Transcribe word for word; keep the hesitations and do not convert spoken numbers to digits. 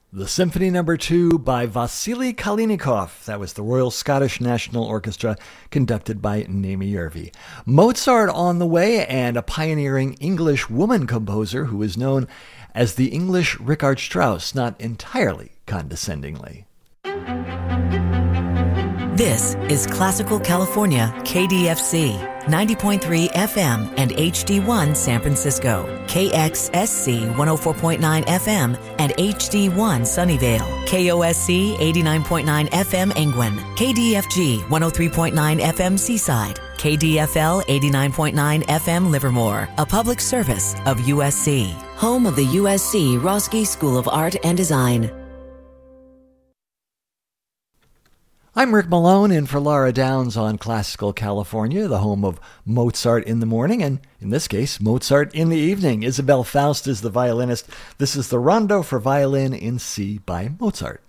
The Symphony Number two by Vasily Kalinikov. That was the Royal Scottish National Orchestra, conducted by Naomi Järvi. Mozart on the way, and a pioneering English woman composer who is known as the English Richard Strauss, not entirely condescendingly. This is Classical California, K D F C, ninety point three F M and H D one San Francisco, K X S C one oh four point nine F M and H D one Sunnyvale, K O S C eighty-nine point nine F M Engwin, K D F G one oh three point nine F M Seaside, K D F L eighty-nine point nine F M Livermore, a public service of U S C, home of the U S C Roski School of Art and Design. I'm Rick Malone in for Laura Downs on Classical California, the home of Mozart in the morning, and in this case, Mozart in the evening. Isabel Faust is the violinist. This is the Rondo for Violin in C by Mozart.